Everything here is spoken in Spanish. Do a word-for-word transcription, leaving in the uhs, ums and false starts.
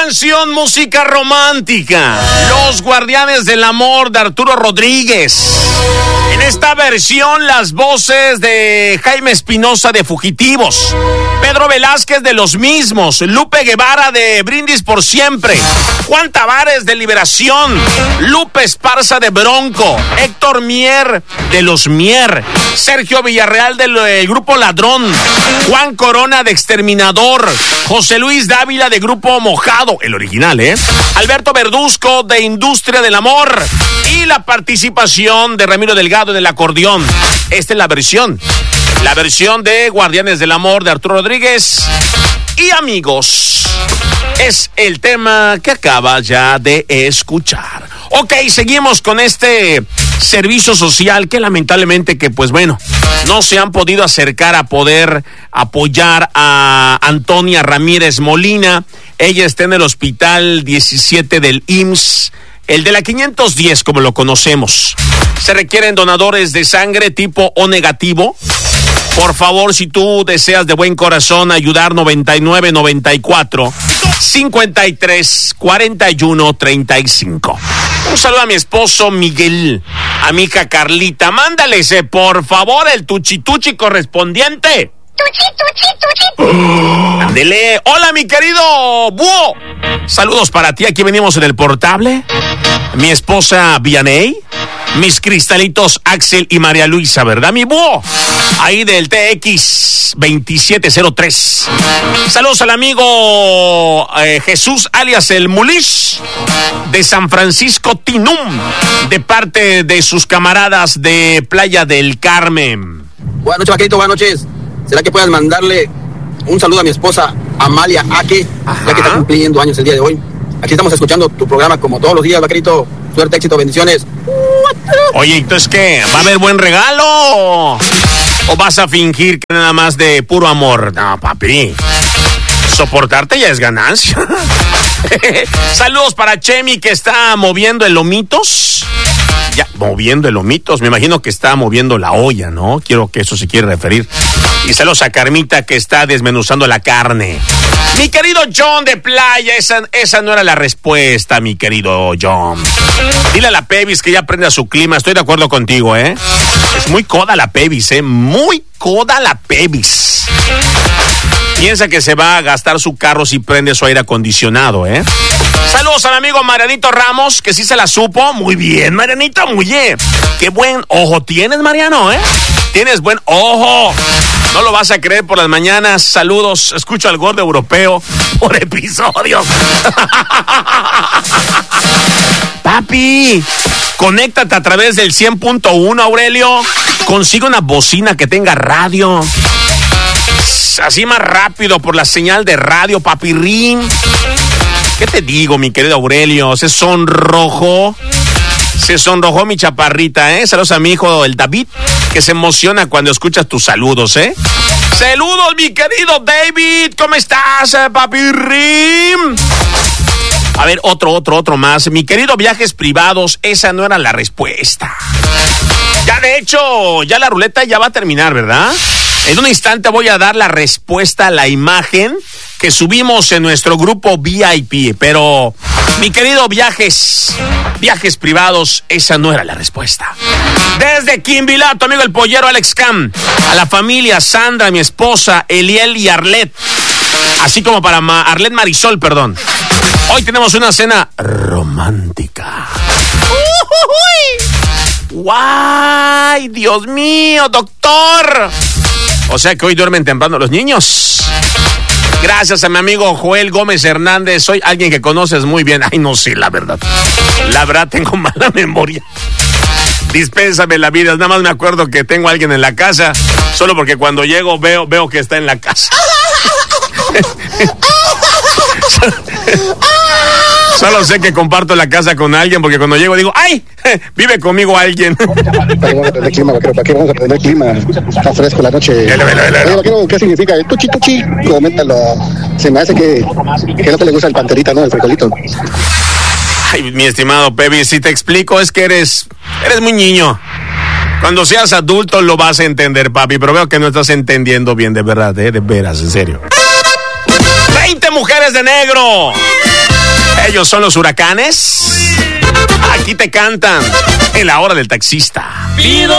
canción, música romántica. Los Guardianes del Amor de Arturo Rodríguez. En esta versión, las voces de Jaime Espinosa de Fugitivos, Pedro Velázquez de Los Mismos, Lupe Guevara de Brindis por Siempre, Juan Tavares de Liberación, Lupe Esparza de Bronco, Héctor Mier de Los Mier, Sergio Villarreal del eh, Grupo Ladrón, Juan Corona de Exterminador, José Luis Dávila de Grupo Mojado, el original, ¿eh? Alberto Verduzco de Industria del Amor y la participación de Ramiro Delgado en el acordeón. Esta es la versión, la versión de Guardianes del Amor de Arturo Rodríguez. Y amigos, es el tema que acaba ya de escuchar. Ok, seguimos con este servicio social que lamentablemente que pues bueno, no se han podido acercar a poder apoyar a Antonia Ramírez Molina. Ella está en el hospital diecisiete del I M S S, el de la quinientos diez como lo conocemos. Se requieren donadores de sangre tipo O negativo. Por favor, si tú deseas de buen corazón ayudar, noventa y nueve, noventa y cuatro, cincuenta y tres, cuarenta y uno, treinta y cinco. Un saludo a mi esposo Miguel, a mi hija Carlita. Mándales, eh, por favor, el tuchituchi correspondiente. Tuchi, tuchi, tuchi. Ándele. Hola, mi querido Búho. Saludos para ti. Aquí venimos en el portable. Mi esposa Vianey. Mis cristalitos Axel y María Luisa, ¿verdad, mi Búho? Ahí del T X veintisiete cero tres. Saludos al amigo eh, Jesús alias el Mulish de San Francisco Tinum, de parte de sus camaradas de Playa del Carmen. Buenas noches, vaquerito, buenas noches. ¿Será que puedas mandarle un saludo a mi esposa Amalia Aque, Ajá. ya que está cumpliendo años el día de hoy? Aquí estamos escuchando tu programa como todos los días, vaquerito. Suerte, éxito, bendiciones. Oye, entonces, ¿qué? ¿Va a haber buen regalo? ¿O vas a fingir que nada más de puro amor? No, papi. Soportarte ya es ganancia. Saludos para Chemi, que está moviendo el lomitos. Ya, moviendo el lomitos. Me imagino que está moviendo la olla, ¿no? Quiero que eso se quiere referir. Y saludos a Carmita, que está desmenuzando la carne. Mi querido John de Playa, esa, esa no era la respuesta, mi querido John. Dile a la Pevis que ya aprenda su clima. Estoy de acuerdo contigo, ¿eh? Es muy coda la Pevis, ¿eh? Muy coda la Pevis. Piensa que se va a gastar su carro si prende su aire acondicionado, ¿eh? Saludos al amigo Marianito Ramos, que sí se la supo. Muy bien, Marianito, muy bien. Qué buen ojo tienes, Mariano, ¿eh? Tienes buen ojo. No lo vas a creer por las mañanas. Saludos, escucho al gordo europeo por episodios. Papi, conéctate a través del cien punto uno, Aurelio. Consigue una bocina que tenga radio. Así más rápido por la señal de radio, papirrín. ¿Qué te digo, mi querido Aurelio? Se sonrojó. Se sonrojó mi chaparrita, ¿eh? Saludos a mi hijo, el David, que se emociona cuando escuchas tus saludos, ¿eh? Saludos, mi querido David. ¿Cómo estás, eh, papirrín? A ver, otro, otro, otro más. Mi querido Viajes Privados, esa no era la respuesta. Ya, de hecho, ya la ruleta ya va a terminar, ¿verdad? En un instante voy a dar la respuesta a la imagen que subimos en nuestro grupo V I P. Pero, mi querido Viajes, Viajes Privados, esa no era la respuesta. Desde Quimbilá, tu amigo el pollero Alex Cam, a la familia Sandra, mi esposa, Eliel y Arlet, así como para Ma- Arlet Marisol, perdón. Hoy tenemos una cena romántica. ¡Guay! ¡Dios mío, doctor! O sea que hoy duermen temprano los niños. Gracias a mi amigo Joel Gómez Hernández. Soy alguien que conoces muy bien. Ay, no sé, la verdad. La verdad, tengo mala memoria. Dispénsame la vida. Nada más me acuerdo que tengo a alguien en la casa. Solo porque cuando llego veo, veo que está en la casa. Solo sé que comparto la casa con alguien porque cuando llego digo, ¡ay! Vive conmigo alguien. Vamos a aprender el clima, vaquero, ¿para qué vamos a aprender el clima? Está fresco la noche. Velo, velo, velo. Oye, vaquero, ¿qué significa? Tuchi, tuchi. Coméntalo. Se me hace que, que no te le gusta el panterita, ¿no? El frijolito. Ay, mi estimado Pepe, si te explico es que eres, eres muy niño. Cuando seas adulto lo vas a entender, papi, pero veo que no estás entendiendo bien, de verdad, ¿eh? De veras, en serio. veinte mujeres de negro. Ellos son los Huracanes. Aquí te cantan en la hora del taxista. Pido